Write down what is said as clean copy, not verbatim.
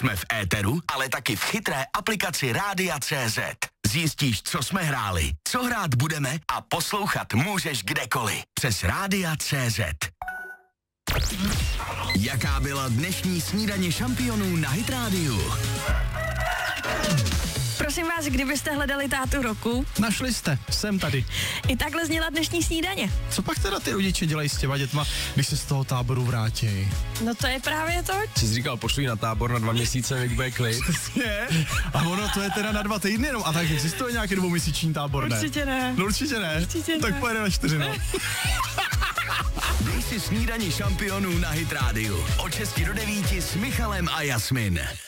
Jsme v éteru, ale taky v chytré aplikaci Rádia.cz. Zjistíš, co jsme hráli, co hrát budeme a poslouchat můžeš kdekoliv. Přes Rádia.cz. Jaká byla dnešní snídaně šampionů na Hit Rádiu? Prosím vás, kdybyste hledali tátu roku. Našli jste, jsem tady. I takhle zněla dnešní snídaně. Co pak teda ty rodiče dělají s těma dětma, když se z toho táboru vrátí? No to je právě to. Jsi říkal, pošli na tábor na 2 měsíce, jak bude klid. Je? A ono to je teda na 2 týdny jenom. A tak existuje nějaký 2měsíční tábor, ne? Určitě ne. No určitě ne. Určitě ne. Tak pojede na 4, no. Dej si snídaně šampionů na Hit Rádiu. Od 6 do 9 s Michalem a Jasmin.